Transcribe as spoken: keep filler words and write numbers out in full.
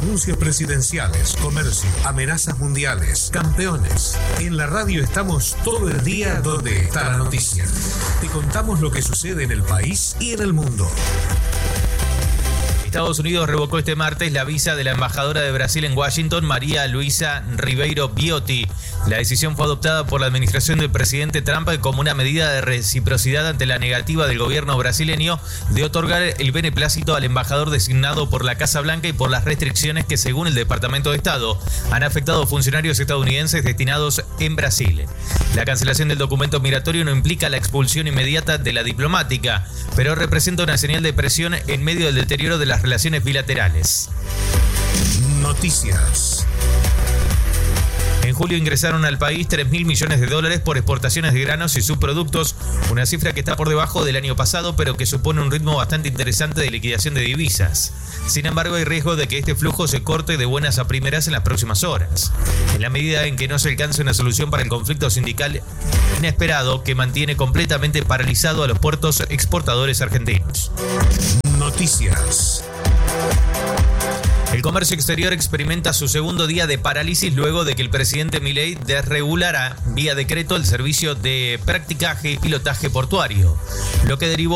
anuncios presidenciales, comercio, amenazas mundiales, campeones. En la radio estamos todo el día donde está la noticia. Te contamos lo que sucede en el país y en el mundo. Estados Unidos revocó este martes la visa de la embajadora de Brasil en Washington, María Luisa Ribeiro Biotti. La decisión fue adoptada por la administración del presidente Trump como una medida de reciprocidad ante la negativa del gobierno brasileño de otorgar el beneplácito al embajador designado por la Casa Blanca y por las restricciones que, según el Departamento de Estado, han afectado a funcionarios estadounidenses destinados en Brasil. La cancelación del documento migratorio no implica la expulsión inmediata de la diplomática, pero representa una señal de presión en medio del deterioro de las relaciones bilaterales. Noticias. En julio ingresaron al país tres mil millones de dólares por exportaciones de granos y subproductos, una cifra que está por debajo del año pasado, pero que supone un ritmo bastante interesante de liquidación de divisas. Sin embargo, hay riesgo de que este flujo se corte de buenas a primeras en las próximas horas, en la medida en que no se alcance una solución para el conflicto sindical inesperado que mantiene completamente paralizado a los puertos exportadores argentinos. Noticias. El comercio exterior experimenta su segundo día de parálisis luego de que el presidente Milei desregulara vía decreto el servicio de practicaje y pilotaje portuario, lo que derivó